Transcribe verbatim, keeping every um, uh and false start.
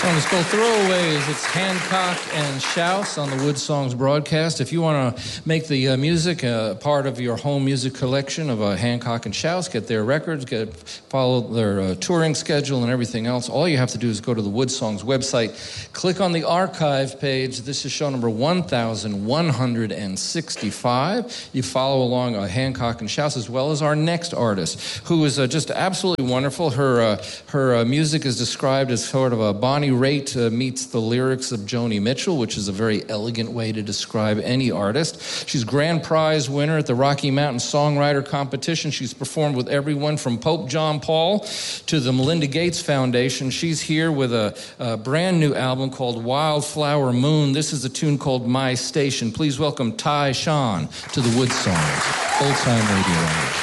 Song is called Throwaways. It's Hancock and Shouse on the Wood Songs broadcast. If you want to make the uh, music uh, part of your home music collection of uh, Hancock and Shouse, get their records, get follow their uh, touring schedule and everything else, all you have to do is go to the Wood Songs website, click on the archive page. This is show number one thousand one hundred sixty-five. You follow along uh, Hancock and Shouse, as well as our next artist, who is uh, just absolutely wonderful. Her, uh, her uh, music is described as sort of a Bonnie Raitt uh, meets the lyrics of Joni Mitchell, which is a very elegant way to describe any artist. She's grand prize winner at the Rocky Mountain Songwriter Competition. She's performed with everyone from Pope John Paul to the Melinda Gates Foundation. She's here with a, a brand new album called Wildflower Moon. This is a tune called My Station. Please welcome Ty Sean to the Wood Songs, Old Time Radio Hour.